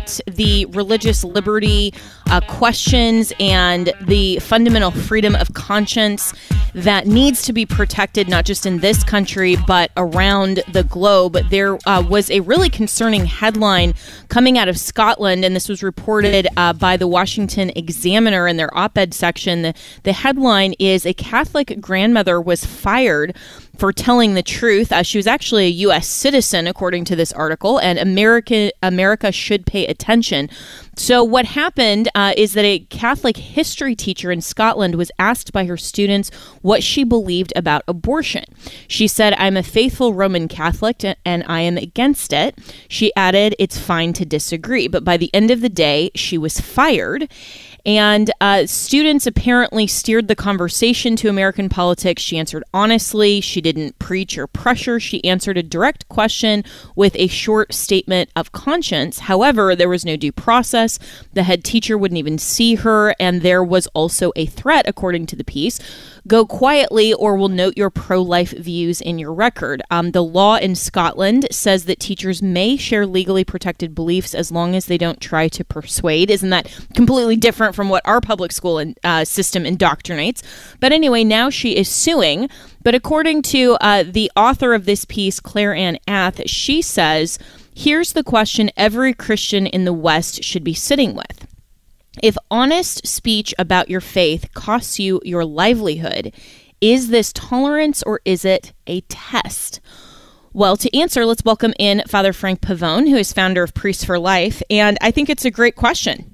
at the religious liberty questions and the fundamental freedom of conscience that needs to be protected, not just in this country, but around the globe. There was a really concerning headline coming out of Scotland, and this was reported by the Washington Examiner in their op-ed section. The headline is, "A Catholic grandmother was fired for telling the truth." She was actually a U.S. citizen, according to this article, and America should pay attention. So what happened is that a Catholic history teacher in Scotland was asked by her students what she believed about abortion. She said, "I'm a faithful Roman Catholic and I am against it." She added, "It's fine to disagree." But by the end of the day, she was fired. And students apparently steered the conversation to American politics. She answered honestly. She didn't preach or pressure. She answered a direct question with a short statement of conscience. However, there was no due process. The head teacher wouldn't even see her. And there was also a threat, according to the piece. "Go quietly or we'll note your pro-life views in your record." The law in Scotland says that teachers may share legally protected beliefs as long as they don't try to persuade. Isn't that completely different from what our public school system indoctrinates? But anyway, now she is suing. But according to the author of this piece, Claire Ann Ath, she says, "Here's the question every Christian in the West should be sitting with. If honest speech about your faith costs you your livelihood, is this tolerance or is it a test?" Well, to answer, let's welcome in Father Frank Pavone, who is founder of Priests for Life. And I think it's a great question.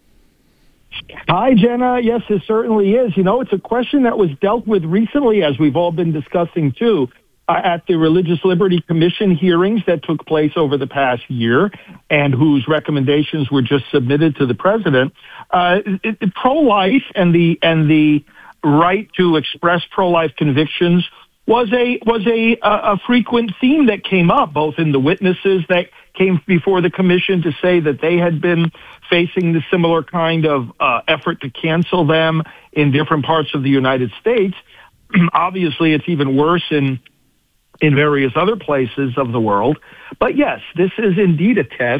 Hi, Jenna. Yes, it certainly is. You know, it's a question that was dealt with recently, as we've all been discussing, too, at the Religious Liberty Commission hearings that took place over the past year and whose recommendations were just submitted to the president. Pro-life and the right to express pro-life convictions was a frequent theme that came up, both in the witnesses that came before the commission to say that they had been facing the similar kind of effort to cancel them in different parts of the United States. Obviously, it's even worse in various other places of the world. But yes, this is indeed a test.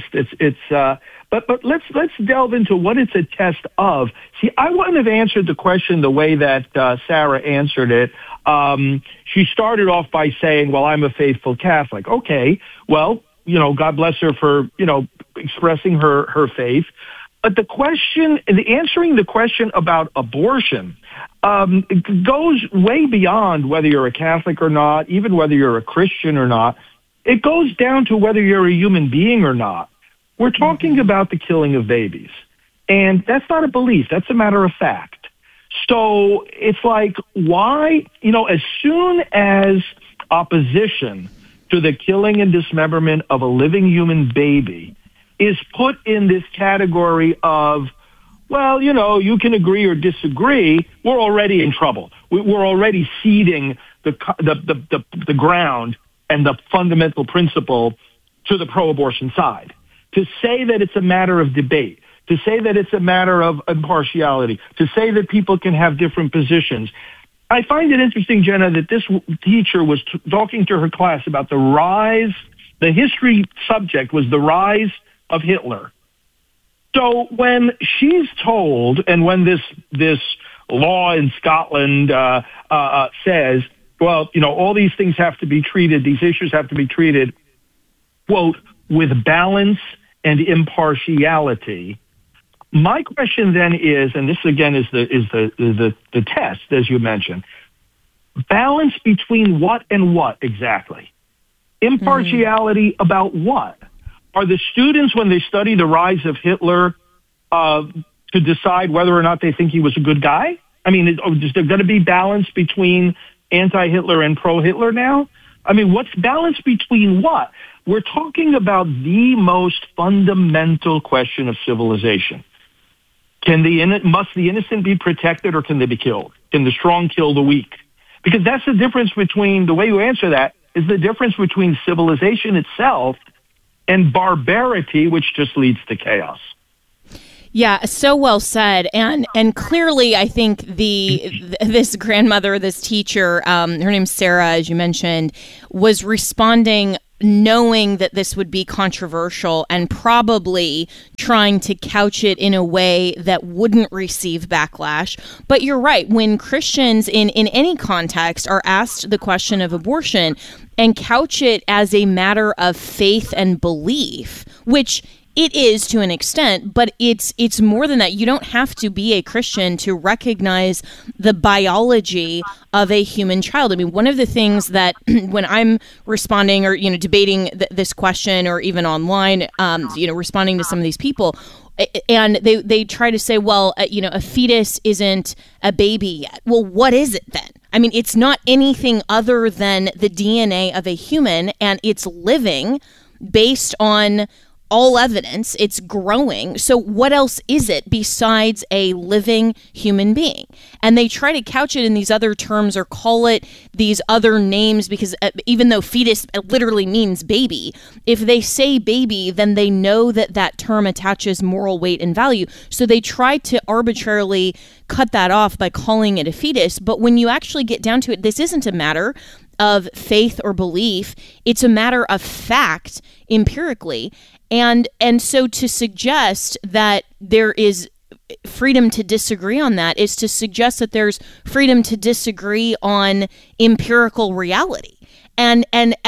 But let's delve into what it's a test of. See, I wouldn't have answered the question the way that Sarah answered it. She started off by saying, "Well, I'm a faithful Catholic." Okay, well, God bless her for, expressing her faith. But answering the question about abortion, it goes way beyond whether you're a Catholic or not, even whether you're a Christian or not. It goes down to whether you're a human being or not. We're talking about the killing of babies. And that's not a belief. That's a matter of fact. So it's like, why, as soon as opposition to the killing and dismemberment of a living human baby is put in this category of, well, you can agree or disagree, we're already in trouble. We're already ceding the ground and the fundamental principle to the pro-abortion side. To say that it's a matter of debate, to say that it's a matter of impartiality, to say that people can have different positions. I find it interesting, Jenna, that this teacher was talking to her class about the history subject was the rise of Hitler. So when she's told, and when this law in Scotland says, well, all these things have to be treated, these issues have to be treated, quote, with balance and impartiality. My question then is, and this again is the test, as you mentioned, balance between what and what exactly? Impartiality about what? Are the students, when they study the rise of Hitler, to decide whether or not they think he was a good guy? I mean, is there going to be balance between anti-Hitler and pro-Hitler now? I mean, what's balance between what? We're talking about the most fundamental question of civilization. Must the innocent be protected or can they be killed? Can the strong kill the weak? Because that's the difference between, the way you answer that is the difference between civilization itself and barbarity, which just leads to chaos. Yeah, so well said. And clearly, I think this grandmother, this teacher, her name's Sarah, as you mentioned, was responding knowing that this would be controversial and probably trying to couch it in a way that wouldn't receive backlash. But you're right, when Christians in any context are asked the question of abortion and couch it as a matter of faith and belief, which it is to an extent, but it's more than that. You don't have to be a Christian to recognize the biology of a human child. I mean, one of the things that when I'm responding or, debating this question or even online, responding to some of these people, and they try to say, well, a fetus isn't a baby yet. Well, what is it then? I mean, it's not anything other than the DNA of a human, and it's living based on all evidence. It's growing. So what else is it besides a living human being? And they try to couch it in these other terms or call it these other names because even though fetus literally means baby, if they say baby, then they know that that term attaches moral weight and value. So they try to arbitrarily cut that off by calling it a fetus. But when you actually get down to it, this isn't a matter of faith or belief. It's a matter of fact empirically. And so to suggest that there is freedom to disagree on that is to suggest that there's freedom to disagree on empirical reality. And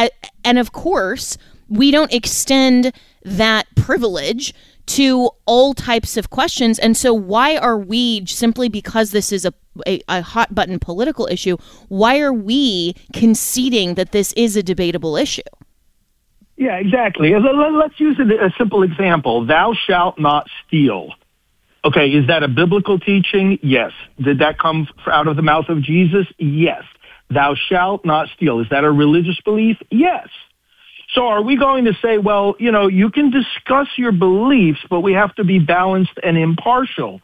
of course, we don't extend that privilege to all types of questions. And so why are we, simply because this is a hot button political issue, why are we conceding that this is a debatable issue? Yeah, exactly. Let's use a simple example. Thou shalt not steal. Okay, is that a biblical teaching? Yes. Did that come out of the mouth of Jesus? Yes. Thou shalt not steal. Is that a religious belief? Yes. So are we going to say, well, you can discuss your beliefs, but we have to be balanced and impartial?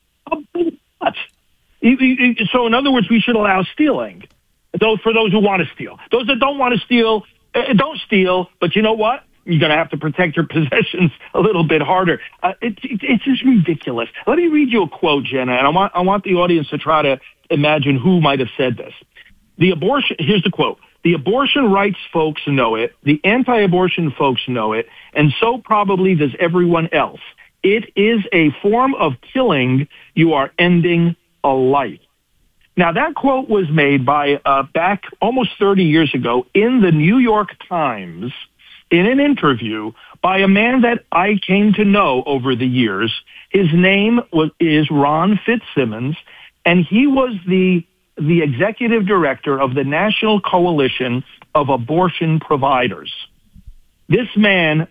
What? So in other words, we should allow stealing. For those who want to steal. Those that don't want to steal, don't steal, but you know what? You're going to have to protect your possessions a little bit harder. It's just ridiculous. Let me read you a quote, Jenna, and I want the audience to try to imagine who might have said this. Here's the quote. The abortion rights folks know it. The anti-abortion folks know it. And so probably does everyone else. It is a form of killing. You are ending a life. Now, that quote was made by back almost 30 years ago in the New York Times in an interview by a man that I came to know over the years. His name is Ron Fitzsimmons, and he was the executive director of the National Coalition of Abortion Providers. This man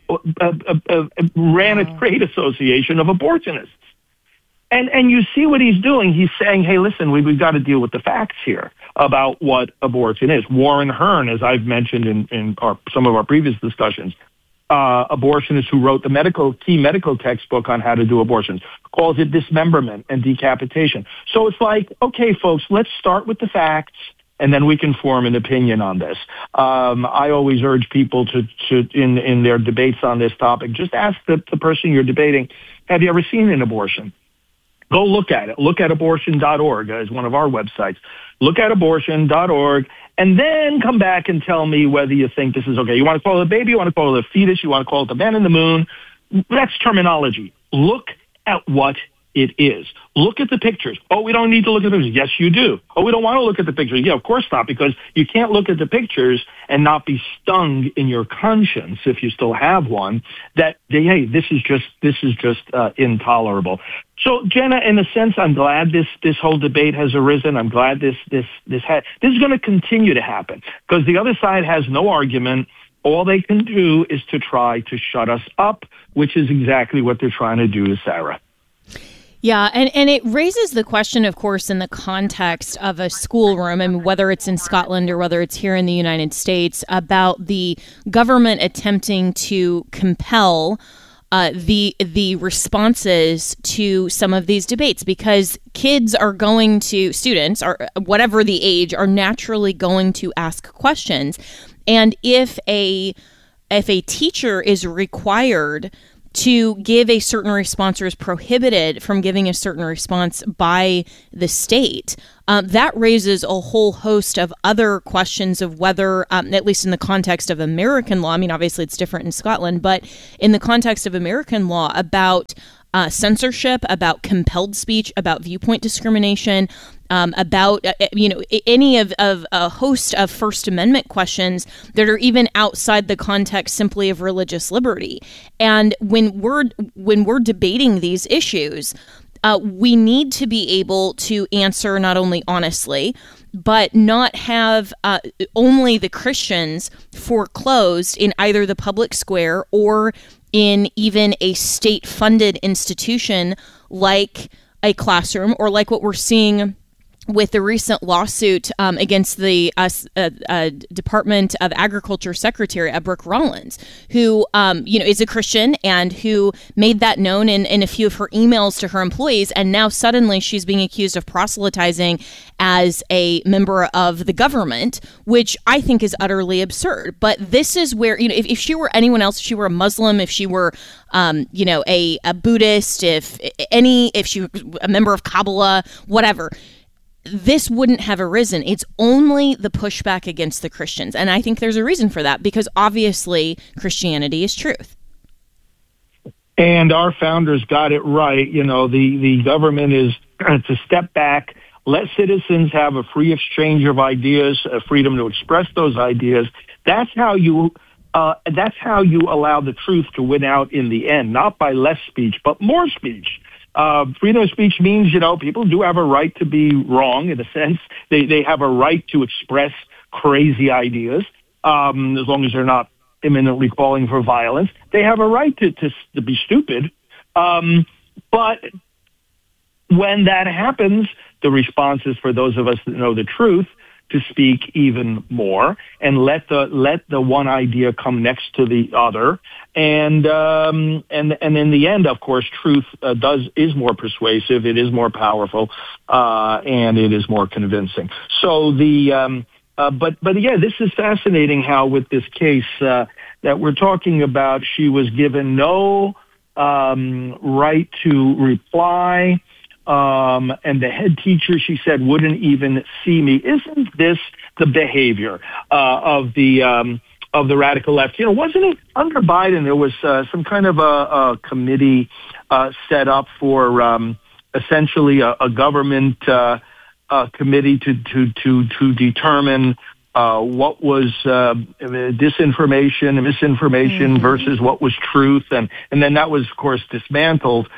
ran a trade association of abortionists. And you see what he's doing. He's saying, hey, listen, we've got to deal with the facts here about what abortion is. Warren Hearn, as I've mentioned in some of our previous discussions, abortionist who wrote the key medical textbook on how to do abortions, calls it dismemberment and decapitation. So it's like, okay, folks, let's start with the facts, and then we can form an opinion on this. I always urge people to in their debates on this topic, just ask the person you're debating, have you ever seen an abortion? Go look at it. Look at abortion.org as one of our websites. Look at abortion.org and then come back and tell me whether you think this is okay. You want to call it a baby? You want to call it a fetus? You want to call it the man in the moon? That's terminology. Look at what it is. Look at the pictures. Oh, we don't need to look at the pictures. Yes, you do. Oh, we don't want to look at the pictures. Yeah, of course not, because you can't look at the pictures and not be stung in your conscience, if you still have one, that, hey, this is just intolerable. So, Jenna, in a sense, I'm glad this whole debate has arisen. I'm glad this is going to continue to happen because the other side has no argument. All they can do is to try to shut us up, which is exactly what they're trying to do to Sarah. Yeah, and it raises the question, of course, in the context of a schoolroom, and whether it's in Scotland or whether it's here in the United States, about the government attempting to compel the responses to some of these debates, because students, or whatever the age, are naturally going to ask questions. And if a teacher is required to give a certain response or is prohibited from giving a certain response by the state, that raises a whole host of other questions of whether, at least in the context of American law, I mean, obviously it's different in Scotland, but in the context of American law, about censorship, about compelled speech, about viewpoint discrimination, about any of a host of First Amendment questions that are even outside the context simply of religious liberty. And when we're debating these issues, we need to be able to answer not only honestly, but not have only the Christians foreclosed in either the public square or in even a state-funded institution like a classroom, or like what we're seeing with the recent lawsuit against the Department of Agriculture Secretary, Brooke Rollins, who is a Christian and who made that known in a few of her emails to her employees, and now suddenly she's being accused of proselytizing as a member of the government, which I think is utterly absurd. But this is where, if she were anyone else, if she were a Muslim, if she were a Buddhist, if she were a member of Kabbalah, whatever, this wouldn't have arisen. It's only the pushback against the Christians. And I think there's a reason for that, because obviously Christianity is truth. And our founders got it right. The government is to step back, let citizens have a free exchange of ideas, a freedom to express those ideas. That's how you allow the truth to win out in the end, not by less speech, but more speech. Freedom of speech means, people do have a right to be wrong in a sense. They have a right to express crazy ideas, as long as they're not imminently calling for violence. They have a right to be stupid. But when that happens, the response is for those of us that know the truth to speak even more and let the one idea come next to the other. And in the end, of course, truth is more persuasive, it is more powerful, and it is more convincing. So but yeah, this is fascinating how with this case that we're talking about, she was given no right to reply. And the head teacher, she said, wouldn't even see me. Isn't this the behavior of the radical left? Wasn't it under Biden there was some kind of a committee set up for essentially a government committee to determine what was disinformation and misinformation versus what was truth, and then that was, of course, dismantled.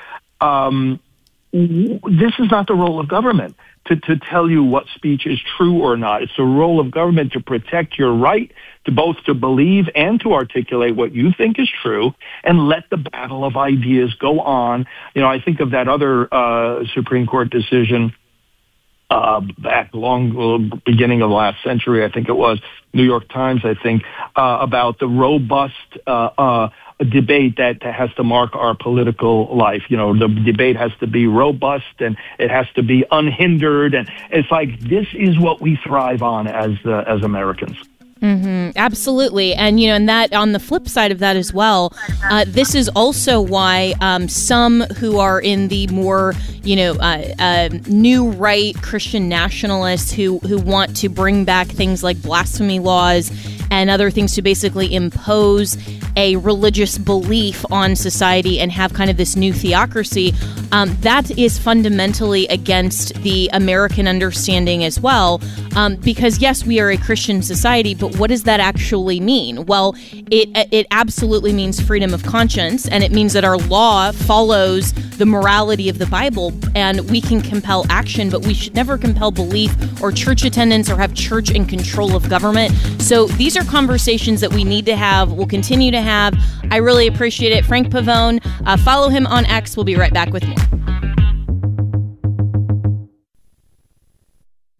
This is not the role of government to tell you what speech is true or not. It's the role of government to protect your right to both to believe and to articulate what you think is true, and let the battle of ideas go on. I think of that other Supreme Court decision back beginning of the last century, I think it was, New York Times, I think, about the robust a debate that has to mark our political life. The debate has to be robust and it has to be unhindered. And it's like, this is what we thrive on as Americans. Mm-hmm. Absolutely. And, and that on the flip side of that as well, this is also why some who are in the more, new right Christian nationalists who want to bring back things like blasphemy laws and other things to basically impose a religious belief on society and have kind of this new theocracy, that is fundamentally against the American understanding as well. Because yes, we are a Christian society, but what does that actually mean? Well, it absolutely means freedom of conscience, and it means that our law follows the morality of the Bible, and we can compel action, but we should never compel belief or church attendance or have church in control of government. So these are conversations that we need to have, we'll continue to have. I really appreciate it. Frank Pavone, follow him on X. We'll be right back with more.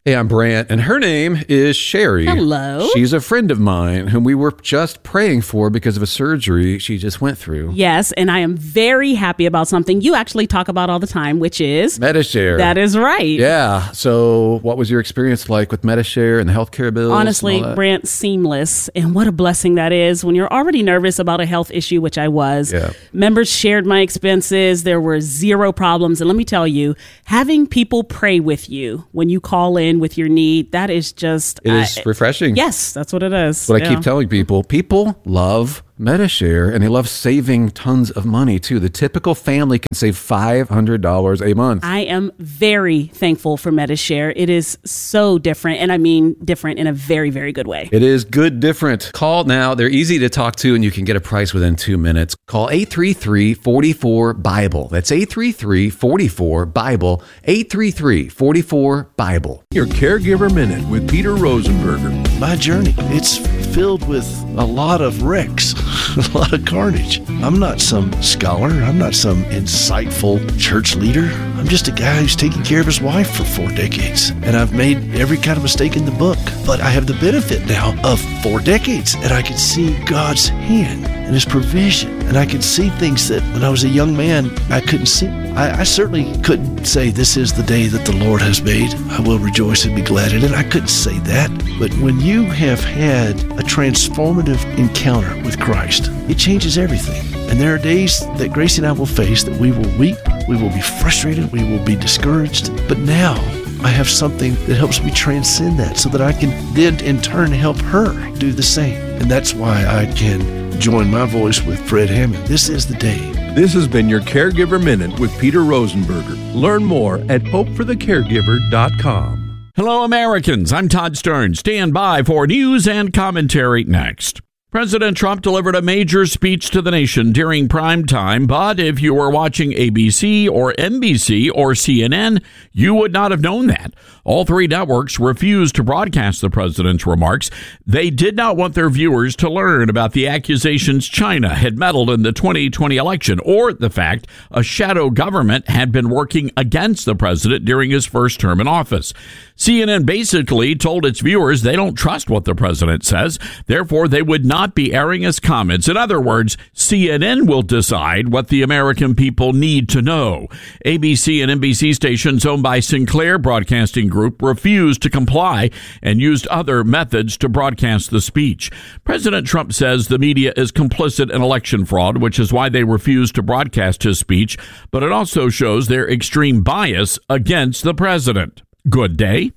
Hey, I'm Brant, and her name is Sherry. Hello. She's a friend of mine whom we were just praying for because of a surgery she just went through. Yes, and I am very happy about something you actually talk about all the time, which is Medi-Share. That is right. Yeah. So what was your experience like with Medi-Share and the healthcare bills? Honestly, Brant, seamless. And what a blessing that is when you're already nervous about a health issue, which I was. Yeah. Members shared my expenses. There were zero problems. And let me tell you, having people pray with you when you call in with your need, that is just... It is refreshing. Yes, that's what it is. What I keep telling people. People love Medi-Share, and they love saving tons of money, too. The typical family can save $500 a month. I am very thankful for Medi-Share. It is so different, and I mean different in a very, very good way. It is good different. Call now. They're easy to talk to, and you can get a price within 2 minutes. Call 833-44-BIBLE. That's 833-44-BIBLE. 833-44-BIBLE. Your Caregiver Minute with Peter Rosenberger. My journey, it's filled with a lot of wrecks, a lot of carnage. I'm not some scholar. I'm not some insightful church leader. I'm just a guy who's taken care of his wife for 4 decades. And I've made every kind of mistake in the book. But I have the benefit now of 4 decades. And I can see God's hand and His provision. And I can see things that when I was a young man, I couldn't see. I certainly couldn't say, this is the day that the Lord has made. I will rejoice and be glad in it. I couldn't say that. But when you have had a transformative encounter with Christ, it changes everything. And there are days that Gracie and I will face that we will weep, we will be frustrated, we will be discouraged. But now I have something that helps me transcend that so that I can then in turn help her do the same. And that's why I can join my voice with Fred Hammond. This is the day. This has been your Caregiver Minute with Peter Rosenberger. Learn more at hopeforthecaregiver.com. Hello, Americans. I'm Todd Stern. Stand by for news and commentary next. President Trump delivered a major speech to the nation during prime time, but if you were watching ABC or NBC or CNN, you would not have known that. All three networks refused to broadcast the president's remarks. They did not want their viewers to learn about the accusations China had meddled in the 2020 election or the fact a shadow government had been working against the president during his first term in office. CNN basically told its viewers they don't trust what the president says, therefore they would not be airing his comments. In other words, CNN will decide what the American people need to know. ABC and NBC stations owned by Sinclair Broadcasting Group refused to comply and used other methods to broadcast the speech. President Trump says the media is complicit in election fraud, which is why they refused to broadcast his speech, but it also shows their extreme bias against the president. Good day.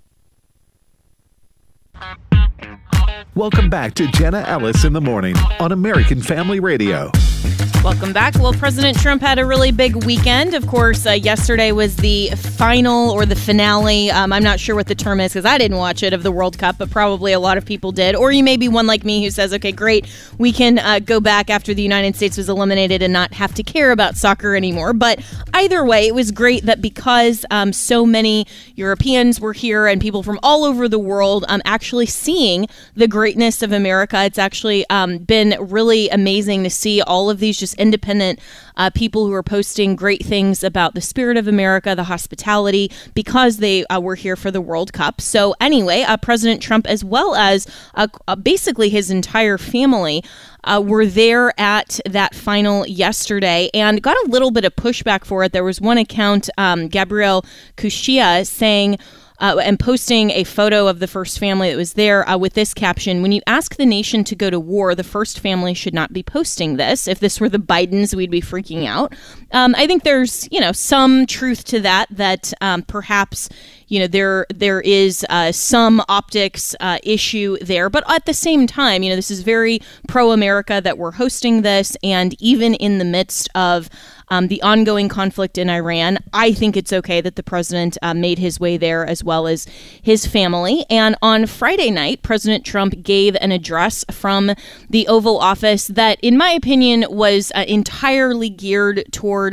Welcome back to Jenna Ellis in the Morning on American Family Radio. Welcome back. Well, President Trump had a really big weekend. Of course, yesterday was the final or the finale. I'm not sure what the term is because I didn't watch it of the World Cup, but probably a lot of people did. Or you may be one like me who says, okay, great, we can go back after the United States was eliminated and not have to care about soccer anymore. But either way, it was great that because so many Europeans were here and people from all over the world actually seeing the greatness of America. It's actually been really amazing to see all of these just independent people who are posting great things about the spirit of America, the hospitality, because they were here for the World Cup. So anyway, President Trump, as well as basically his entire family, were there at that final yesterday and got a little bit of pushback for it. There was one account, Gabriel Kushia, saying, and posting a photo of the first family that was there with this caption: when you ask the nation to go to war, the first family should not be posting this. If this were the Bidens, we'd be freaking out. I think there's, some truth to that perhaps, there is some optics issue there. But at the same time, this is very pro-America that we're hosting this. And even in the midst of the ongoing conflict in Iran, I think it's okay that the president made his way there as well as his family. And on Friday night, President Trump gave an address from the Oval Office that, in my opinion, was entirely geared toward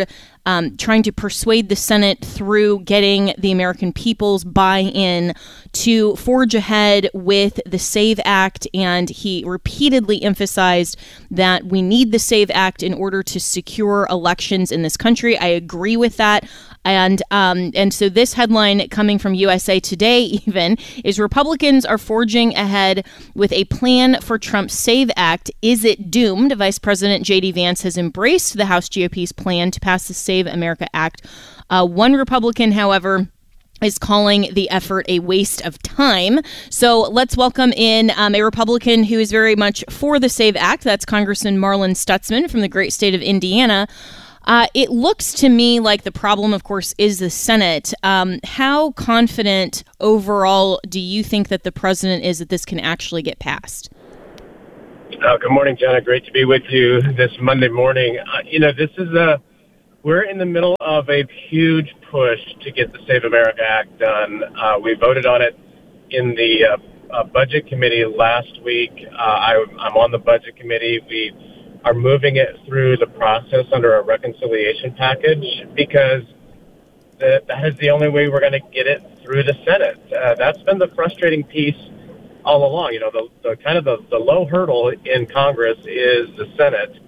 trying to persuade the Senate through getting the American people's buy-in to forge ahead with the SAVE Act. And he repeatedly emphasized that we need the SAVE Act in order to secure elections in this country. I agree with that. And so this headline coming from USA Today even is Republicans are forging ahead with a plan for Trump's SAVE Act. Is it doomed? Vice President J.D. Vance has embraced the House GOP's plan to pass the Save America Act. One Republican, however, is calling the effort a waste of time. So let's welcome in a Republican who is very much for the SAVE Act. That's Congressman Marlin Stutzman from the great state of Indiana. It looks to me like the problem, of course, is the Senate. How confident overall do you think that the president is that this can actually get passed? Good morning, Jenna. Great to be with you this Monday morning. We're in the middle of a huge push to get the Save America Act done. We voted on it in the budget committee last week. I'm on the budget committee. We are moving it through the process under a reconciliation package because that is the only way we're going to get it through the Senate. That's been the frustrating piece all along. You know, the low hurdle in Congress is the Senate,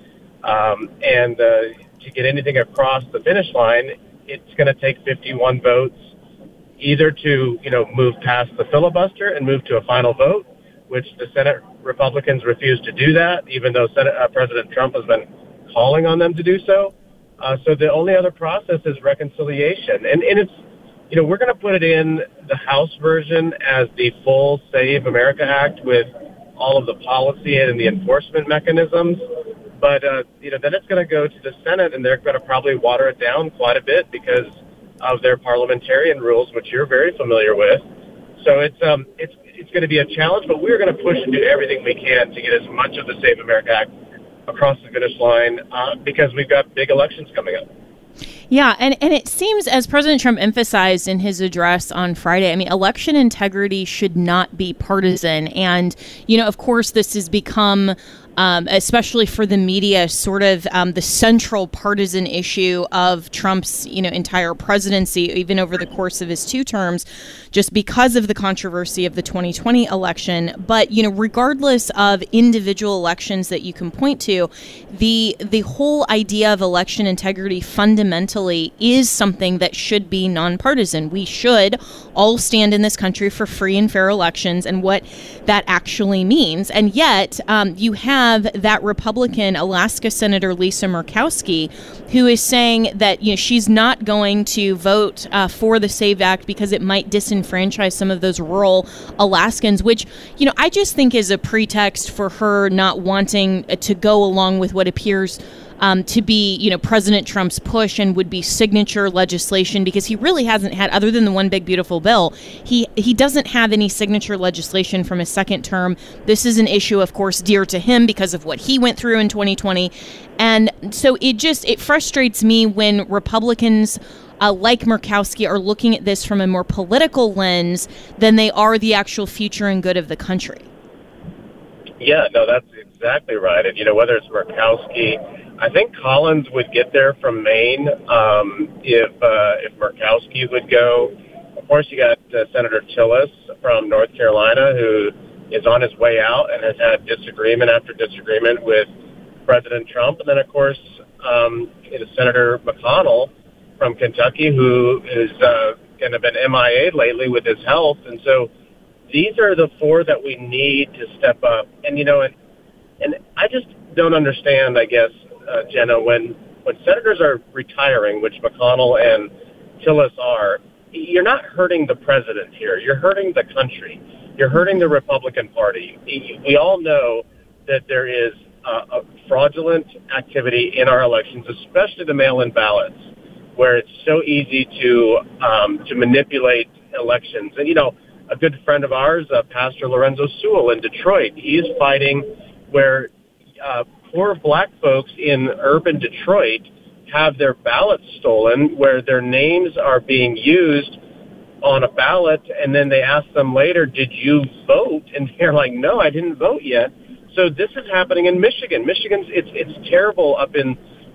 and to get anything across the finish line, it's going to take 51 votes either to move past the filibuster and move to a final vote, which the Senate Republicans refuse to do that, even though President Trump has been calling on them to do so. So the only other process is reconciliation. And it's, we're going to put it in the House version as the full Save America Act with all of the policy and the enforcement mechanisms. But, then it's going to go to the Senate, and they're going to probably water it down quite a bit because of their parliamentarian rules, which you're very familiar with. So it's going to be a challenge, but we're going to push and do everything we can to get as much of the Save America Act across the finish line because we've got big elections coming up. Yeah, and it seems, as President Trump emphasized in his address on Friday, I mean, election integrity should not be partisan. And, of course, this has become, especially for the media, sort of the central partisan issue of Trump's, entire presidency, even over the course of his two terms, just because of the controversy of the 2020 election. But, regardless of individual elections that you can point to, the whole idea of election integrity fundamentally is something that should be nonpartisan. We should all stand in this country for free and fair elections and what that actually means. And yet you have that Republican Alaska Senator Lisa Murkowski, who is saying that she's not going to vote for the SAVE Act because it might disenfranchise some of those rural Alaskans, which I just think is a pretext for her not wanting to go along with what appears to be, President Trump's push and would be signature legislation, because he really hasn't had, other than the one big beautiful bill, he doesn't have any signature legislation from his second term. This is an issue, of course, dear to him because of what he went through in 2020. And so it frustrates me when Republicans like Murkowski are looking at this from a more political lens than they are the actual future and good of the country. Yeah, no, that's exactly right. And, whether it's Murkowski, I think Collins would get there from Maine if Murkowski would go. Of course, you got Senator Tillis from North Carolina, who is on his way out and has had disagreement after disagreement with President Trump. And then, of course, Senator McConnell from Kentucky, who is kind of been MIA lately with his health. And so these are the four that we need to step up. And, and I just don't understand, I guess, Jenna, when senators are retiring, which McConnell and Tillis are, you're not hurting the president here. You're hurting the country. You're hurting the Republican Party. We all know that there is a fraudulent activity in our elections, especially the mail-in ballots, where it's so easy to manipulate elections. And, a good friend of ours, Pastor Lorenzo Sewell in Detroit, he is fighting where poor black folks in urban Detroit have their ballots stolen, where their names are being used on a ballot, and then they ask them later, did you vote? And they're like, no, I didn't vote yet. So this is happening in Michigan. It's terrible up in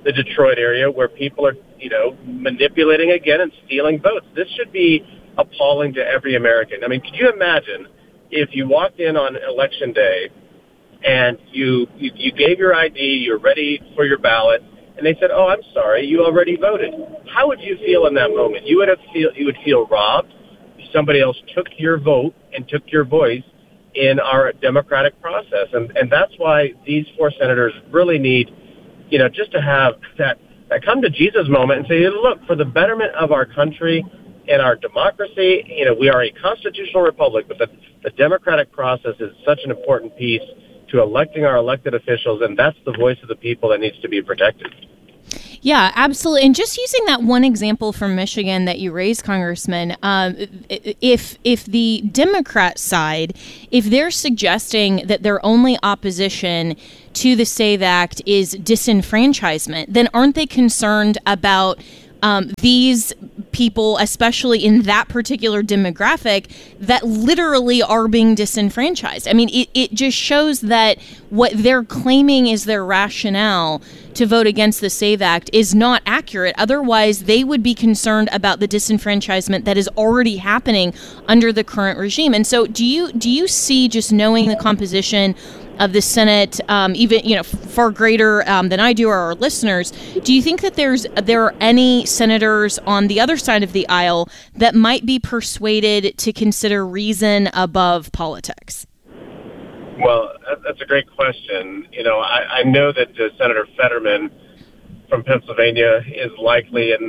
the Detroit area where people are, manipulating again and stealing votes. This should be appalling to every American. I mean, could you imagine if you walked in on Election Day and you gave your ID, you're ready for your ballot, and they said, "Oh, I'm sorry, you already voted." How would you feel in that moment? You would feel robbed. Somebody else took your vote and took your voice in our democratic process, and that's why these 4 senators really need, just to have that come to Jesus moment and say, look, for the betterment of our country and our democracy, we are a constitutional republic, but the democratic process is such an important piece to electing our elected officials, and that's the voice of the people that needs to be protected. Yeah, absolutely. And just using that one example from Michigan that you raised, Congressman, if the Democrat side, if they're suggesting that their only opposition to the SAVE Act is disenfranchisement, then aren't they concerned about these people, especially in that particular demographic, that literally are being disenfranchised? I mean, it just shows that what they're claiming is their rationale to vote against the SAVE Act is not accurate. Otherwise, they would be concerned about the disenfranchisement that is already happening under the current regime. And so do you see, just knowing the composition of the Senate, even far greater than I do or our listeners, do you think that there are any senators on the other side of the aisle that might be persuaded to consider reason above politics? Well, that's a great question. I know that Senator Fetterman from Pennsylvania is likely in,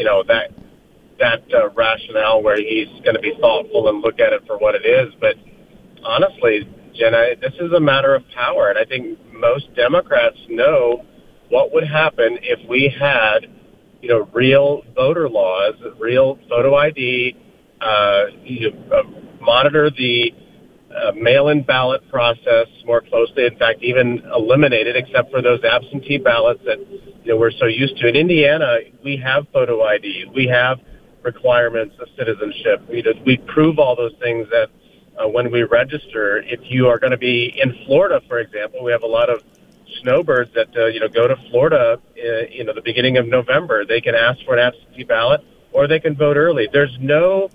that rationale where he's going to be thoughtful and look at it for what it is. But honestly, Jenna, this is a matter of power, and I think most Democrats know what would happen if we had, real voter laws, real photo ID, monitor the mail-in ballot process more closely. In fact, even eliminate it, except for those absentee ballots that we're so used to. In Indiana, we have photo ID, we have requirements of citizenship. We prove all those things that. When we register, if you are going to be in Florida, for example, we have a lot of snowbirds that go to Florida, the beginning of November. They can ask for an absentee ballot, or they can vote early. There's no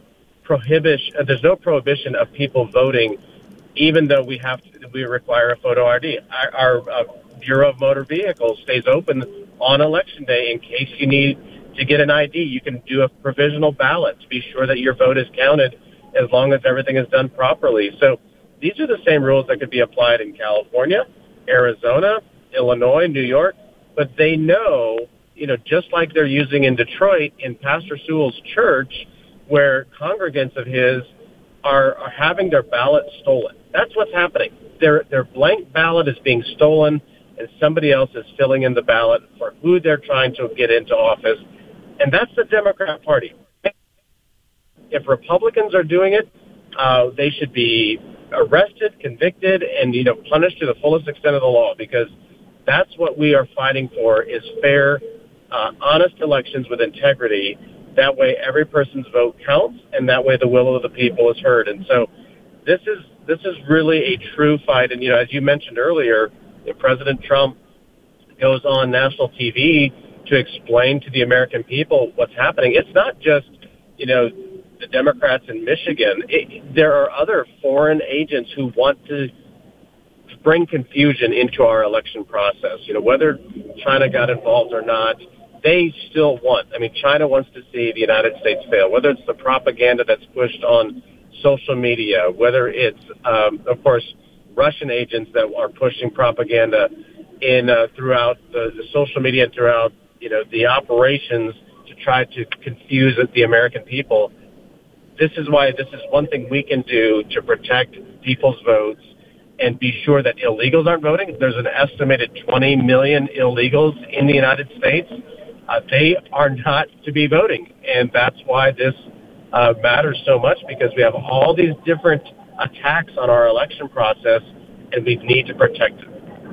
prohibition of people voting, even though we require a photo ID. Our Bureau of Motor Vehicles stays open on Election Day in case you need to get an ID. You can do a provisional ballot to be sure that your vote is counted, as long as everything is done properly. So these are the same rules that could be applied in California, Arizona, Illinois, New York. But they know, just like they're using in Detroit, in Pastor Sewell's church, where congregants of his are having their ballot stolen. That's what's happening. Their blank ballot is being stolen, and somebody else is filling in the ballot for who they're trying to get into office. And that's the Democrat Party. If Republicans are doing it, they should be arrested, convicted, and punished to the fullest extent of the law, because that's what we are fighting for: is fair, honest elections with integrity. That way, every person's vote counts, and that way, the will of the people is heard. And so, this is really a true fight. And as you mentioned earlier, if President Trump goes on national TV to explain to the American people what's happening, it's not just the Democrats in Michigan. There are other foreign agents who want to bring confusion into our election process. Whether China got involved or not, they still want. I mean, China wants to see the United States fail, whether it's the propaganda that's pushed on social media, whether it's, of course, Russian agents that are pushing propaganda in throughout the social media, throughout, the operations to try to confuse the American people. This is why this is one thing we can do to protect people's votes and be sure that illegals aren't voting. There's an estimated 20 million illegals in the United States. They are not to be voting. And that's why this matters so much, because we have all these different attacks on our election process, and we need to protect it.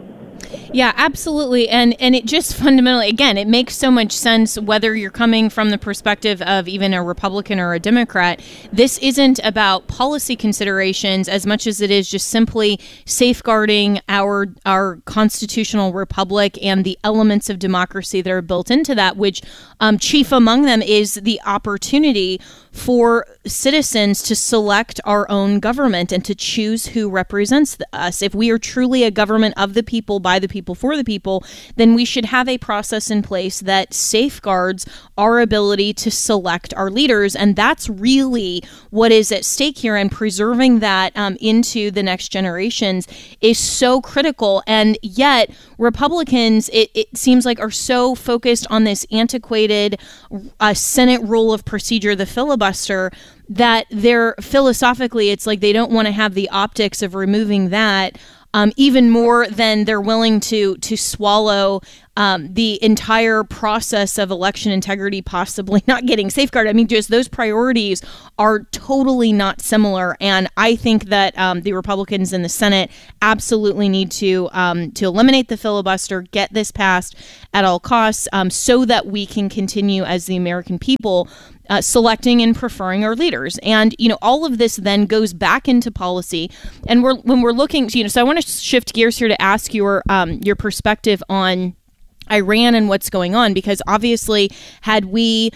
Yeah, absolutely. And it just fundamentally, again, it makes so much sense whether you're coming from the perspective of even a Republican or a Democrat. This isn't about policy considerations as much as it is just simply safeguarding our constitutional republic and the elements of democracy that are built into that, which chief among them is the opportunity for citizens to select our own government and to choose who represents us. If we are truly a government of the people, by the people, for the people, then we should have a process in place that safeguards our ability to select our leaders. And that's really what is at stake here. And preserving that into the next generations is so critical. And yet Republicans, it seems like, are so focused on this antiquated Senate rule of procedure, the filibuster, that they're philosophically, it's like they don't want to have the optics of removing that even more than they're willing to swallow the entire process of election integrity possibly not getting safeguarded. I mean, just those priorities are totally not similar. And I think that the Republicans in the Senate absolutely need to eliminate the filibuster, get this passed at all costs, so that we can continue as the American people selecting and preferring our leaders. And, all of this then goes back into policy. And when we're looking, so I want to shift gears here to ask your perspective on Iran and what's going on, because obviously had we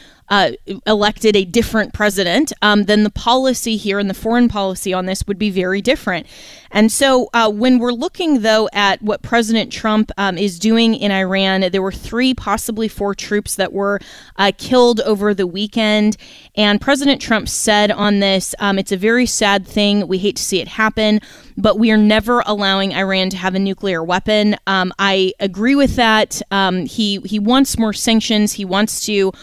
elected a different president, then the policy here and the foreign policy on this would be very different. And so when we're looking, though, at what President Trump is doing in Iran, there were 3, possibly 4 troops that were killed over the weekend. And President Trump said on this, it's a very sad thing. We hate to see it happen, but we are never allowing Iran to have a nuclear weapon. I agree with that. He wants more sanctions. He wants to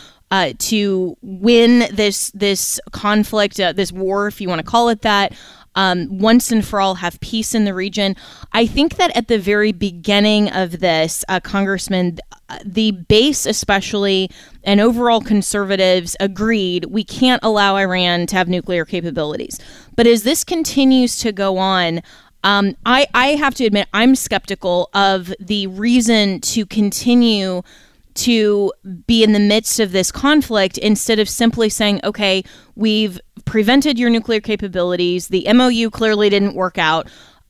win this conflict, this war, if you want to call it that, once and for all, have peace in the region. I think that at the very beginning of this, Congressman, the base especially, and overall conservatives agreed we can't allow Iran to have nuclear capabilities. But as this continues to go on, I have to admit I'm skeptical of the reason to continue to be in the midst of this conflict instead of simply saying, okay, we've prevented your nuclear capabilities. The MOU clearly didn't work out.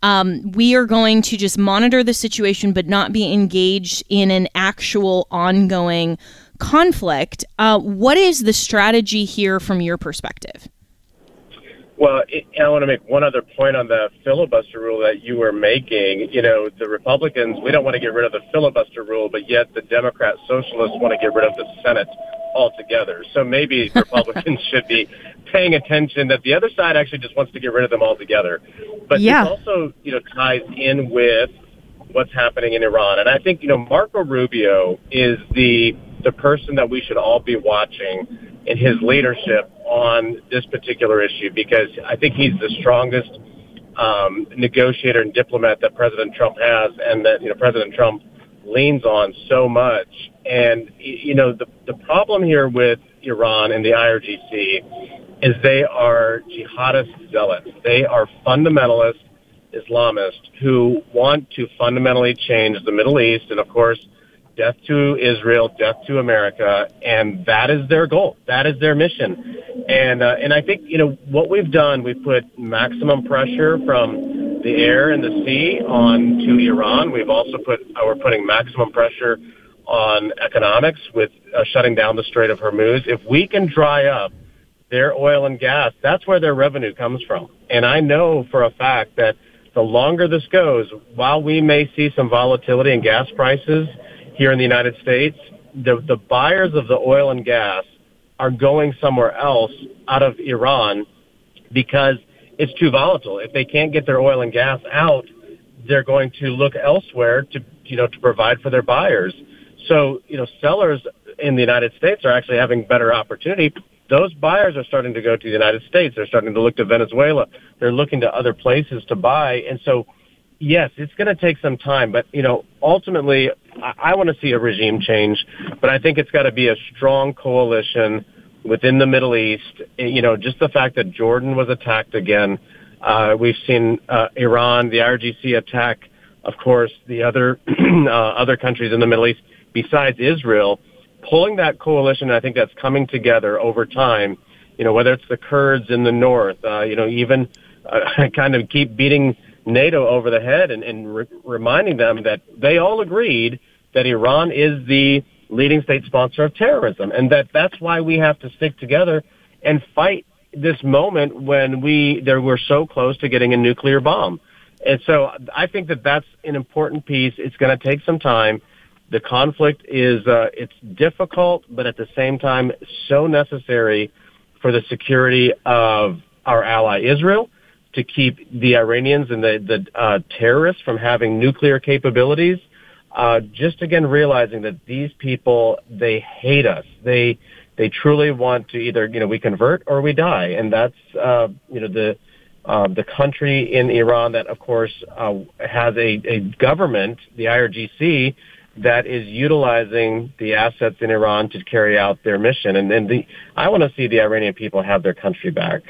We are going to just monitor the situation, but not be engaged in an actual ongoing conflict. What is the strategy here from your perspective? Well, I want to make one other point on the filibuster rule that you were making. The Republicans, we don't want to get rid of the filibuster rule, but yet the Democrat socialists want to get rid of the Senate altogether. So maybe Republicans should be paying attention that the other side actually just wants to get rid of them altogether. But This also, ties in with what's happening in Iran. And I think, Marco Rubio is the person that we should all be watching in his leadership on this particular issue, because I think he's the strongest negotiator and diplomat that President Trump has, and that President Trump leans on so much. And the problem here with Iran and the IRGC is they are jihadist zealots. They are fundamentalist Islamists who want to fundamentally change the Middle East, and of course, death to Israel, death to America, and that is their goal. That is their mission. And I think, what we've done, we've put maximum pressure from the air and the sea on to Iran. We've also we're putting maximum pressure on economics with shutting down the Strait of Hormuz. If we can dry up their oil and gas, that's where their revenue comes from. And I know for a fact that the longer this goes, while we may see some volatility in gas prices here in the United States, the buyers of the oil and gas are going somewhere else out of Iran because it's too volatile. If they can't get their oil and gas out, they're going to look elsewhere to provide for their buyers. So, sellers in the United States are actually having better opportunity. Those buyers are starting to go to the United States. They're starting to look to Venezuela. They're looking to other places to buy. And so, yes, it's going to take some time, but, ultimately, I want to see a regime change, but I think it's got to be a strong coalition within the Middle East. Just the fact that Jordan was attacked again. We've seen Iran, the IRGC, attack of course, the other other countries in the Middle East besides Israel, pulling that coalition. I think that's coming together over time. Whether it's the Kurds in the north, even kind of keep beating NATO over the head and reminding them that they all agreed that Iran is the leading state sponsor of terrorism, and that's why we have to stick together and fight this moment when we're so close to getting a nuclear bomb. And so I think that that's an important piece. It's going to take some time. The conflict is it's difficult, but at the same time so necessary for the security of our ally Israel, to keep the Iranians and the terrorists from having nuclear capabilities. Just again realizing that these people, they hate us. They truly want to either we convert or we die, and that's the country in Iran that of course has a government, the IRGC, that is utilizing the assets in Iran to carry out their mission. And I want to see the Iranian people have their country back.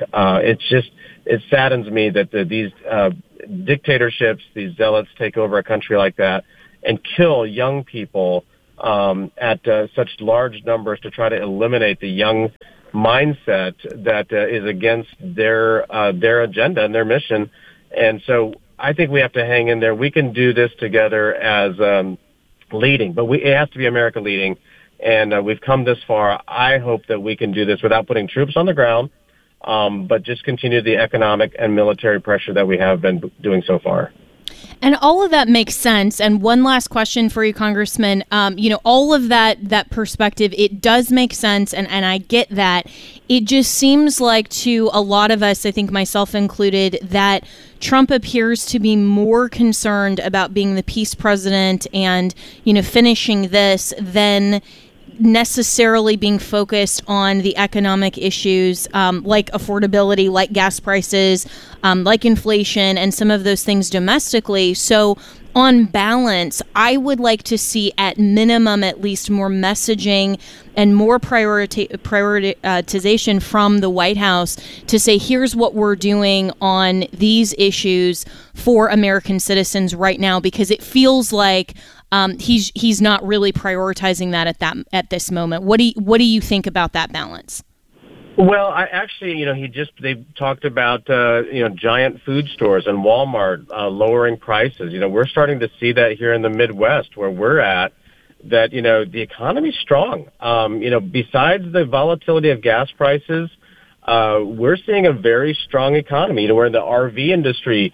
It saddens me that these dictatorships, these zealots take over a country like that and kill young people at such large numbers to try to eliminate the young mindset that is against their agenda and their mission. And so I think we have to hang in there. We can do this together as leading, but it has to be America leading, and we've come this far. I hope that we can do this without putting troops on the ground, but just continue the economic and military pressure that we have been doing so far. And all of that makes sense. And one last question for you, Congressman. All of that perspective, it does make sense, and I get that. It just seems like to a lot of us, I think myself included, that Trump appears to be more concerned about being the peace president and, finishing this than necessarily being focused on the economic issues like affordability, like gas prices, like inflation, and some of those things domestically. So on balance, I would like to see at minimum at least more messaging and more prioritization from the White House to say, here's what we're doing on these issues for American citizens right now, because it feels like he's not really prioritizing that at this moment. What do you think about that balance? Well, I actually, they've talked about, giant food stores and Walmart lowering prices. We're starting to see that here in the Midwest where we're at, that, the economy's strong. Besides the volatility of gas prices, we're seeing a very strong economy. We're in the RV industry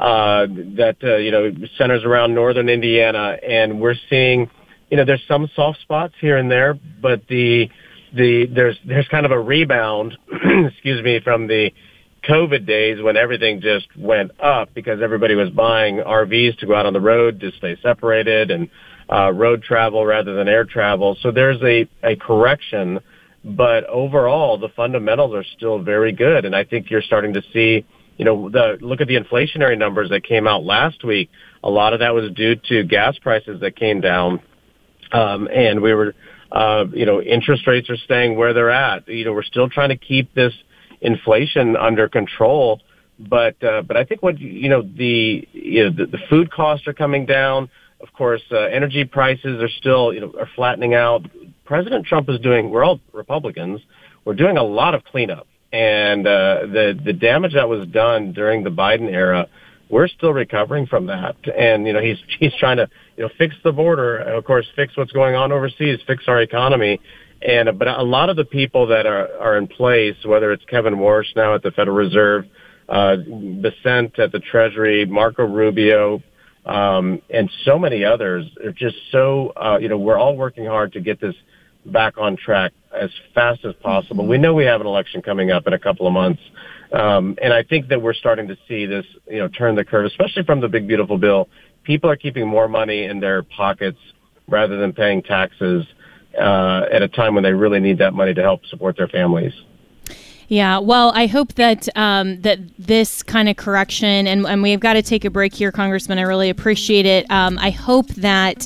that centers around northern Indiana, and we're seeing, there's some soft spots here and there, but there's kind of a rebound, excuse me, from the COVID days when everything just went up because everybody was buying RVs to go out on the road to stay separated and road travel rather than air travel. So there's a correction, but overall the fundamentals are still very good, and I think you're starting to see. Look at the inflationary numbers that came out last week. A lot of that was due to gas prices that came down, and we were, interest rates are staying where they're at. We're still trying to keep this inflation under control, but I think the food costs are coming down. Of course, energy prices are still, are flattening out. President Trump is doing. We're all Republicans. We're doing a lot of cleanup. And the damage that was done during the Biden era, we're still recovering from that. And he's trying to fix the border, and of course fix what's going on overseas, fix our economy. But a lot of the people that are in place, whether it's Kevin Warsh now at the Federal Reserve, Bessent at the Treasury, Marco Rubio, and so many others, are just so we're all working hard to get this back on track as fast as possible. We know we have an election coming up in a couple of months. And I think that we're starting to see this, turn the curve, especially from the Big Beautiful Bill. People are keeping more money in their pockets rather than paying taxes at a time when they really need that money to help support their families. Yeah, well, I hope that that this kind of correction, and we've got to take a break here, Congressman. I really appreciate it. I hope that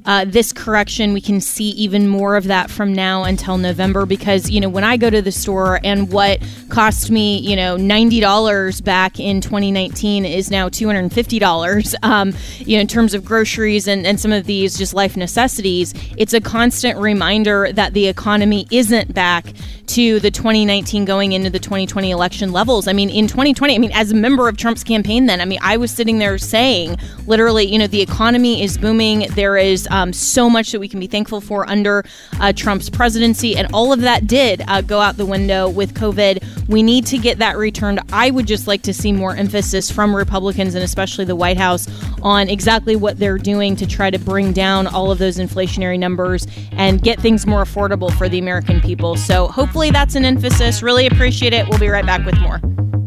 this correction. We can see even more of that from now until November, because, when I go to the store and what cost me, $90 back in 2019 is now $250, in terms of groceries and some of these just life necessities, it's a constant reminder that the economy isn't back to the 2019 going into the 2020 election levels. In 2020, as a member of Trump's campaign then, I was sitting there saying, literally, the economy is booming. There is so much that we can be thankful for under Trump's presidency, and all of that did go out the window with COVID. We need to get that returned. I would just like to see more emphasis from Republicans, and especially the White House, on exactly what they're doing to try to bring down all of those inflationary numbers and get things more affordable for the American people. So hopefully that's an emphasis. Really appreciate it. We'll be right back with more.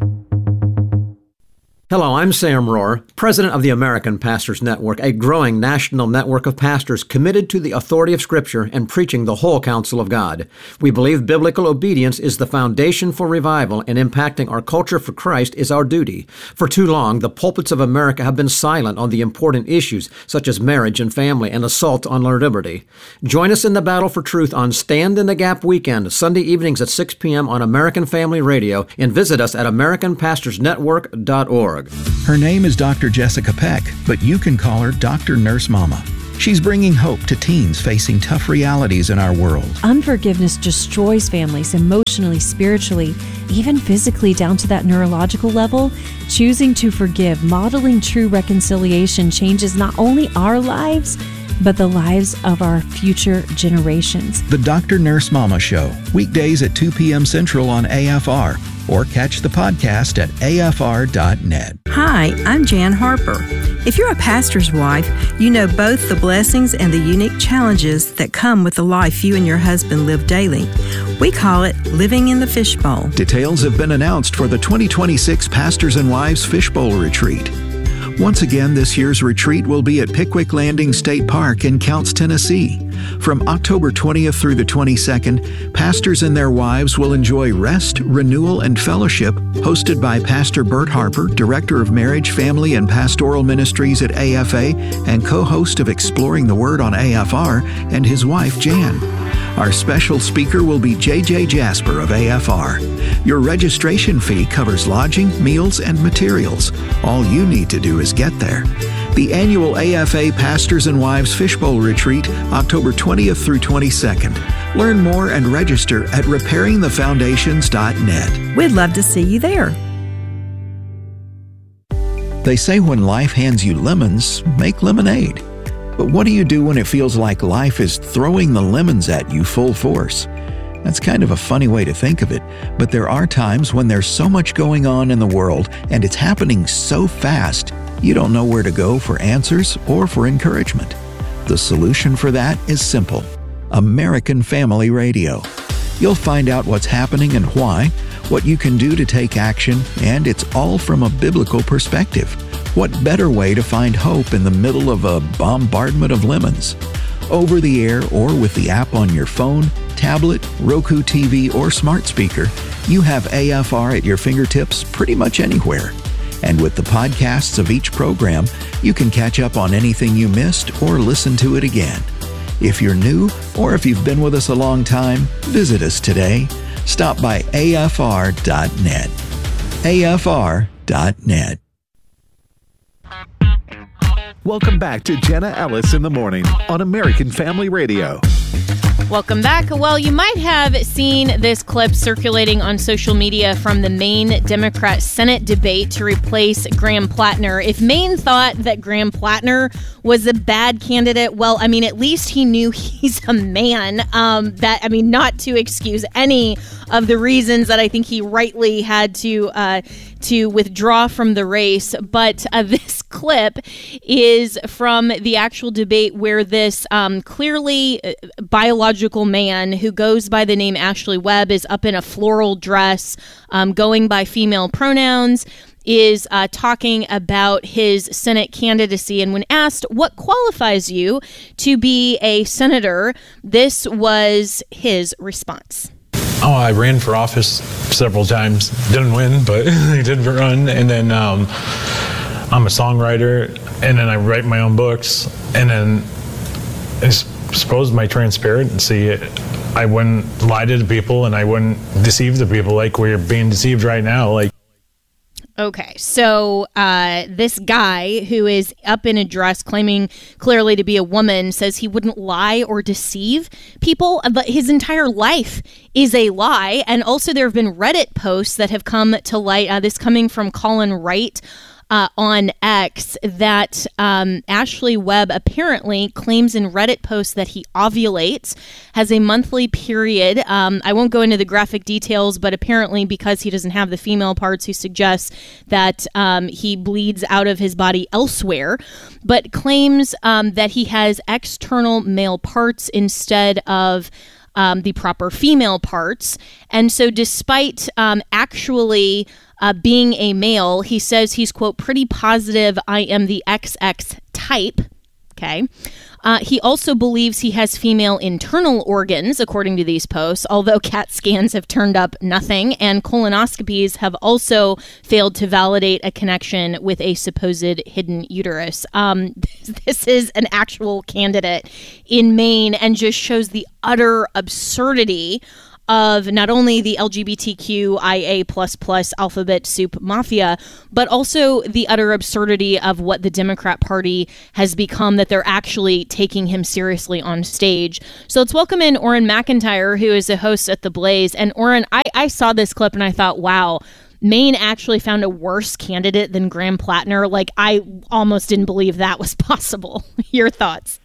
Hello, I'm Sam Rohr, president of the American Pastors Network, a growing national network of pastors committed to the authority of Scripture and preaching the whole counsel of God. We believe biblical obedience is the foundation for revival, and impacting our culture for Christ is our duty. For too long, the pulpits of America have been silent on the important issues such as marriage and family and assault on our liberty. Join us in the battle for truth on Stand in the Gap weekend, Sunday evenings at 6 p.m. on American Family Radio, and visit us at AmericanPastorsNetwork.org. Her name is Dr. Jessica Peck, but you can call her Dr. Nurse Mama. She's bringing hope to teens facing tough realities in our world. Unforgiveness destroys families emotionally, spiritually, even physically, down to that neurological level. Choosing to forgive, modeling true reconciliation changes not only our lives, but the lives of our future generations. The Dr. Nurse Mama Show, weekdays at 2 p.m. Central on AFR, or catch the podcast at afr.net. Hi, I'm Jan Harper. If you're a pastor's wife, you know both the blessings and the unique challenges that come with the life you and your husband live daily. We call it living in the fishbowl. Details have been announced for the 2026 Pastors and Wives Fishbowl Retreat. Once again, this year's retreat will be at Pickwick Landing State Park in Counce, Tennessee. From October 20th through the 22nd, pastors and their wives will enjoy rest, renewal, and fellowship, hosted by Pastor Bert Harper, Director of Marriage, Family, and Pastoral Ministries at AFA and co-host of Exploring the Word on AFR, and his wife, Jan. Our special speaker will be J.J. Jasper of AFR. Your registration fee covers lodging, meals, and materials. All you need to do is get there. The annual AFA Pastors and Wives Fishbowl Retreat, October 20th through 22nd. Learn more and register at repairingthefoundations.net. We'd love to see you there. They say when life hands you lemons, make lemonade. But what do you do when it feels like life is throwing the lemons at you full force? That's kind of a funny way to think of it, but there are times when there's so much going on in the world and it's happening so fast, you don't know where to go for answers or for encouragement. The solution for that is simple: American Family Radio. You'll find out what's happening and why, what you can do to take action, and it's all from a biblical perspective. What better way to find hope in the middle of a bombardment of lemons? Over the air or with the app on your phone, tablet, Roku TV, or smart speaker, you have AFR at your fingertips pretty much anywhere. And with the podcasts of each program, you can catch up on anything you missed or listen to it again. If you're new or if you've been with us a long time, visit us today. Stop by afr.net. afr.net. Welcome back to Jenna Ellis in the Morning on American Family Radio. Welcome back. Well, you might have seen this clip circulating on social media from the Maine Democrat Senate debate to replace Graham Plattner. If Maine thought that Graham Plattner was a bad candidate, well, at least he knew he's a man. Not to excuse any of the reasons that I think he rightly had to withdraw from the race. But this clip is from the actual debate where this clearly biological man who goes by the name Ashley Webb is up in a floral dress, going by female pronouns, is talking about his Senate candidacy. And when asked what qualifies you to be a senator, this was his response. I ran for office several times. Didn't win, but I did run. And then I'm a songwriter, and then I write my own books. And then I suppose my transparency. I wouldn't lie to the people, and I wouldn't deceive the people like we're being deceived right now. Like, okay, so this guy who is up in a dress claiming clearly to be a woman says he wouldn't lie or deceive people, but his entire life is a lie. And also there have been Reddit posts that have come to light, this coming from Colin Wright on X, that Ashley Webb apparently claims in Reddit posts that he ovulates, has a monthly period. I won't go into the graphic details, but apparently because he doesn't have the female parts, he suggests that he bleeds out of his body elsewhere, but claims that he has external male parts instead of the proper female parts. And so despite actually being a male, he says he's, quote, pretty positive I am the XX type. Okay. He also believes he has female internal organs, according to these posts, although CAT scans have turned up nothing, and colonoscopies have also failed to validate a connection with a supposed hidden uterus. This is an actual candidate in Maine and just shows the utter absurdity of not only the LGBTQIA++ alphabet soup mafia, but also the utter absurdity of what the Democrat Party has become, that they're actually taking him seriously on stage. So let's welcome in Oren McIntyre, who is a host at The Blaze. And Oren, I saw this clip and I thought, wow, Maine actually found a worse candidate than Graham Plattner. Like, I almost didn't believe that was possible. Your thoughts?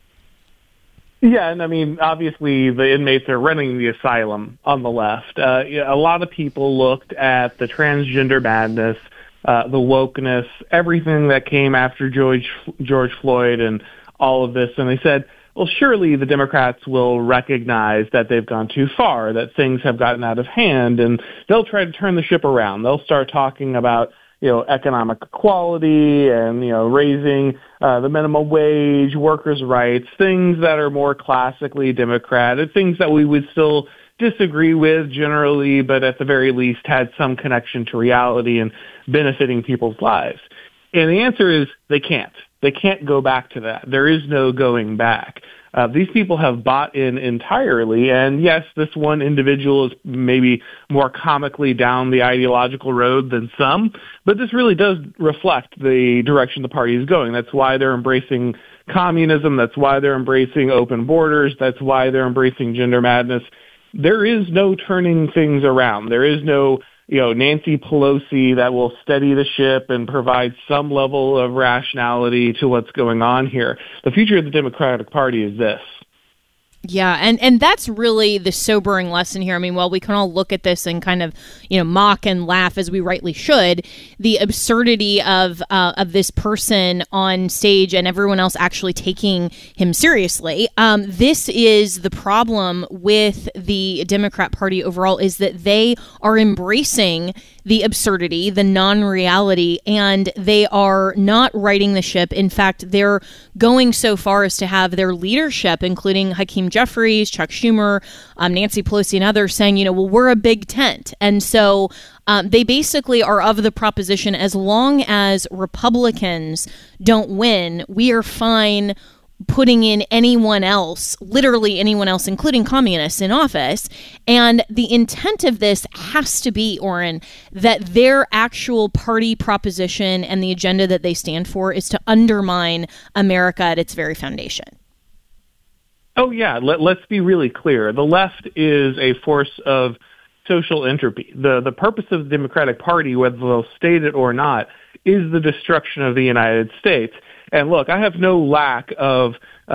Yeah, and I mean, obviously the inmates are running the asylum on the left. A lot of people looked at the transgender madness, the wokeness, everything that came after George Floyd and all of this, and they said, well, surely the Democrats will recognize that they've gone too far, that things have gotten out of hand, and they'll try to turn the ship around. They'll start talking about economic equality and, raising the minimum wage, workers' rights, things that are more classically Democratic, things that we would still disagree with generally, but at the very least had some connection to reality and benefiting people's lives. And the answer is they can't. They can't go back to that. There is no going back. These people have bought in entirely, and yes, this one individual is maybe more comically down the ideological road than some, but this really does reflect the direction the party is going. That's why they're embracing communism. That's why they're embracing open borders. That's why they're embracing gender madness. There is no turning things around. There is no Nancy Pelosi that will steady the ship and provide some level of rationality to what's going on here. The future of the Democratic Party is this. Yeah, and that's really the sobering lesson here. I mean, while we can all look at this and kind of, mock and laugh as we rightly should, the absurdity of this person on stage and everyone else actually taking him seriously. This is the problem with the Democrat Party overall, is that they are embracing the absurdity, the non-reality, and they are not righting the ship. In fact, they're going so far as to have their leadership, including Hakeem Jeffries, Chuck Schumer, Nancy Pelosi, and others saying, well, we're a big tent. And so they basically are of the proposition, as long as Republicans don't win, we are fine putting in anyone else, literally anyone else, including communists, in office. And the intent of this has to be, Oren, that their actual party proposition and the agenda that they stand for is to undermine America at its very foundation. Oh, yeah. Let's be really clear. The left is a force of social entropy. The purpose of the Democratic Party, whether they'll state it or not, is the destruction of the United States. And look, I have no lack of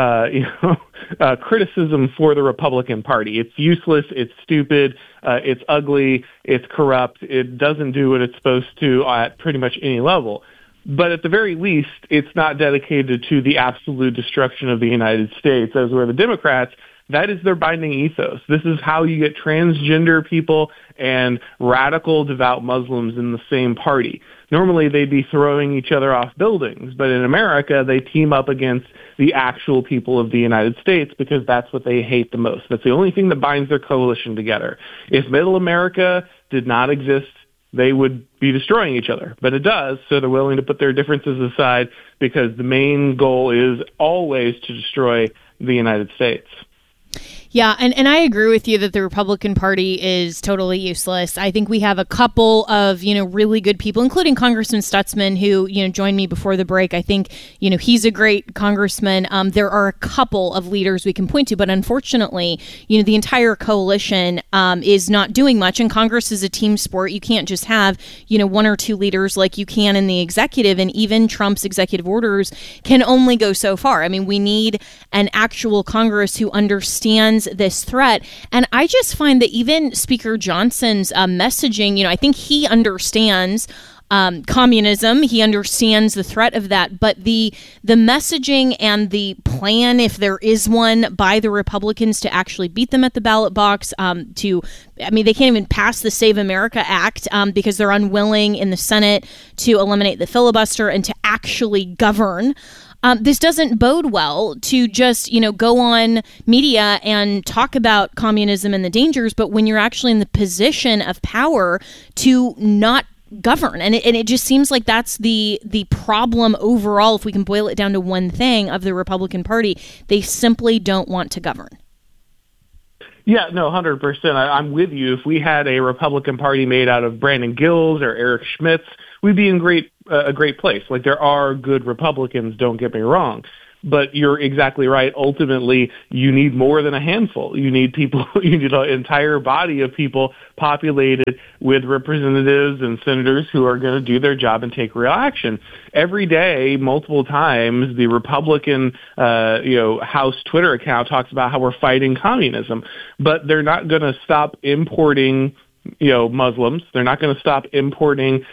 criticism for the Republican Party. It's useless, it's stupid, it's ugly, it's corrupt, it doesn't do what it's supposed to at pretty much any level. But at the very least, it's not dedicated to the absolute destruction of the United States, as were the Democrats. That is their binding ethos. This is how you get transgender people and radical devout Muslims in the same party. Normally, they'd be throwing each other off buildings, but in America, they team up against the actual people of the United States because that's what they hate the most. That's the only thing that binds their coalition together. If Middle America did not exist, they would be destroying each other. But it does, so they're willing to put their differences aside because the main goal is always to destroy the United States. Yeah, and I agree with you that the Republican Party is totally useless. I think we have a couple of, really good people, including Congressman Stutzman, who, joined me before the break. I think, he's a great congressman. There are a couple of leaders we can point to, but unfortunately, the entire coalition is not doing much. And Congress is a team sport. You can't just have, one or two leaders like you can in the executive. And even Trump's executive orders can only go so far. I mean, we need an actual Congress who understands this threat. And I just find that even Speaker Johnson's messaging, I think he understands communism. He understands the threat of that. But the messaging and the plan, if there is one, by the Republicans to actually beat them at the ballot box, they can't even pass the Save America Act because they're unwilling in the Senate to eliminate the filibuster and to actually govern. This doesn't bode well to just, go on media and talk about communism and the dangers, but when you're actually in the position of power to not govern. And it just seems like that's the problem overall, if we can boil it down to one thing, of the Republican Party. They simply don't want to govern. Yeah, no, 100%. I'm with you. If we had a Republican Party made out of Brandon Gills or Eric Schmitz, we'd be in a great place. Like, there are good Republicans, don't get me wrong. But you're exactly right. Ultimately, you need more than a handful. You need people, you need an entire body of people populated with representatives and senators who are going to do their job and take real action. Every day, multiple times, the Republican, House Twitter account talks about how we're fighting communism, but they're not going to stop importing Muslims. They're not going to stop importing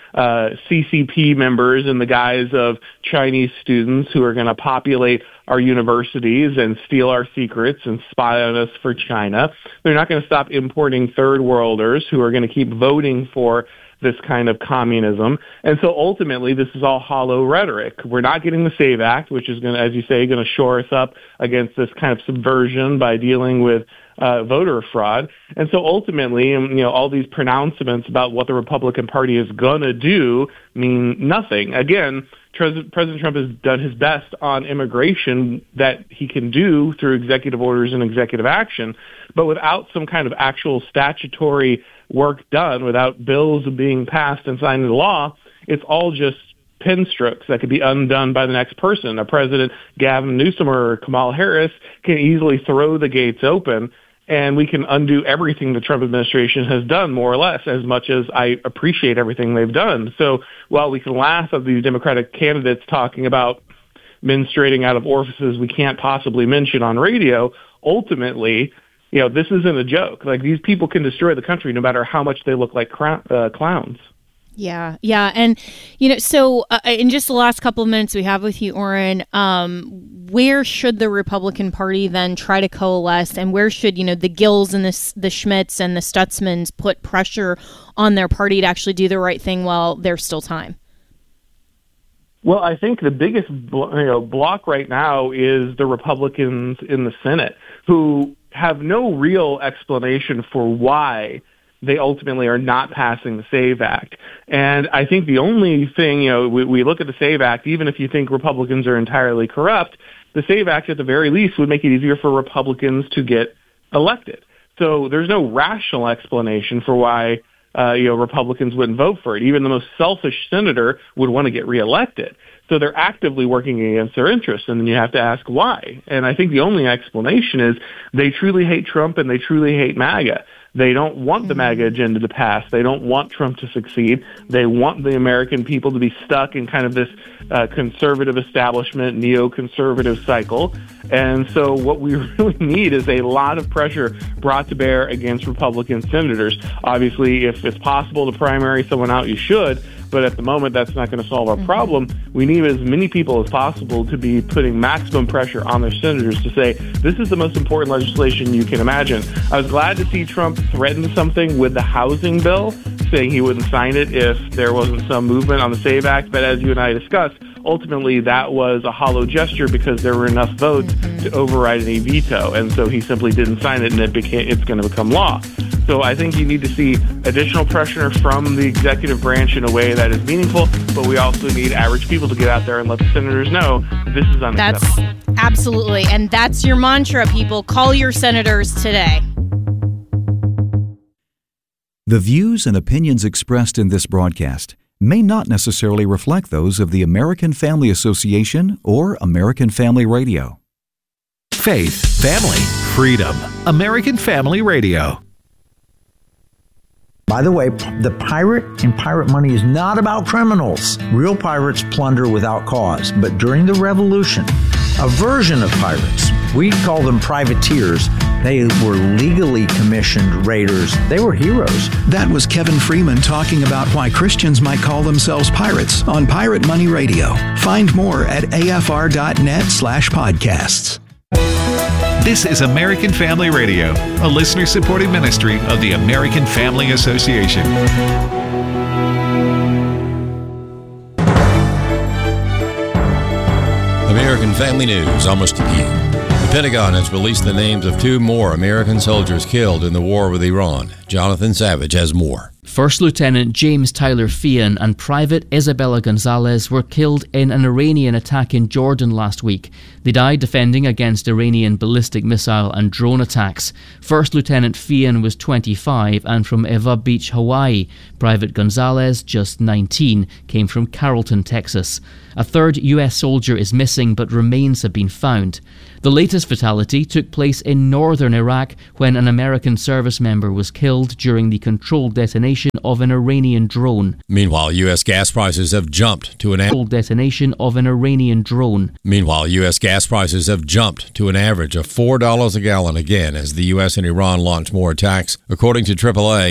CCP members in the guise of Chinese students who are going to populate our universities and steal our secrets and spy on us for China. They're not going to stop importing third worlders who are going to keep voting for this kind of communism. And so ultimately, this is all hollow rhetoric. We're not getting the SAVE Act, which is going to, as you say, going to shore us up against this kind of subversion by dealing with voter fraud. And so ultimately, all these pronouncements about what the Republican Party is going to do mean nothing. Again, President Trump has done his best on immigration that he can do through executive orders and executive action, but without some kind of actual statutory work done, without bills being passed and signed into law, it's all just pen strokes that could be undone by the next person. A President Gavin Newsom or Kamala Harris can easily throw the gates open, and we can undo everything the Trump administration has done, more or less, as much as I appreciate everything they've done. So while we can laugh at these Democratic candidates talking about menstruating out of orifices we can't possibly mention on radio, ultimately, this isn't a joke. Like, these people can destroy the country no matter how much they look like clowns. Yeah. And, so in just the last couple of minutes we have with you, Orrin, where should the Republican Party then try to coalesce, and where should, the Gills and the Schmitz and the Stutzmans put pressure on their party to actually do the right thing while there's still time? Well, I think the biggest block right now is the Republicans in the Senate, who have no real explanation for why they ultimately are not passing the SAVE Act. And I think the only thing, we look at the SAVE Act, even if you think Republicans are entirely corrupt, the SAVE Act at the very least would make it easier for Republicans to get elected. So there's no rational explanation for why Republicans wouldn't vote for it. Even the most selfish senator would want to get reelected. So they're actively working against their interests, and then you have to ask why. And I think the only explanation is they truly hate Trump and they truly hate MAGA. They don't want the MAGA agenda to pass. They don't want Trump to succeed. They want the American people to be stuck in kind of this conservative establishment, neoconservative cycle. And so what we really need is a lot of pressure brought to bear against Republican senators. Obviously, if it's possible to primary someone out, you should. But at the moment, that's not going to solve our problem. We need as many people as possible to be putting maximum pressure on their senators to say, this is the most important legislation you can imagine. I was glad to see Trump threaten something with the housing bill, saying he wouldn't sign it if there wasn't some movement on the SAVE Act. But as you and I discussed, ultimately that was a hollow gesture because there were enough votes to override any veto. And so he simply didn't sign it, and it's going to become law. So I think you need to see additional pressure from the executive branch in a way that is meaningful, but we also need average people to get out there and let the senators know this is unacceptable. That's absolutely, and that's your mantra, people. Call your senators today. The views and opinions expressed in this broadcast may not necessarily reflect those of the American Family Association or American Family Radio. Faith, family, freedom. American Family Radio. By the way, the pirate and pirate money is not about criminals. Real pirates plunder without cause. But during the Revolution, a version of pirates, we call them privateers, they were legally commissioned raiders. They were heroes. That was Kevin Freeman talking about why Christians might call themselves pirates on Pirate Money Radio. Find more at afr.net/podcasts. This is American Family Radio, a listener-supported ministry of the American Family Association. American Family News, almost to you. The Pentagon has released the names of 2 more American soldiers killed in the war with Iran. Jonathan Savage has more. First Lieutenant James Tyler Feehan and Private Isabella Gonzalez were killed in an Iranian attack in Jordan last week. They died defending against Iranian ballistic missile and drone attacks. First Lieutenant Feehan was 25 and from Eva Beach, Hawaii. Private Gonzalez, just 19, came from Carrollton, Texas. A third U.S. soldier is missing, but remains have been found. The latest fatality took place in northern Iraq when an American service member was killed during the controlled detonation of an Iranian drone. Meanwhile, U.S. gas prices have jumped to an Meanwhile, U.S. gas prices have jumped to an average of $4 a gallon again as the U.S. and Iran launch more attacks. According to AAA,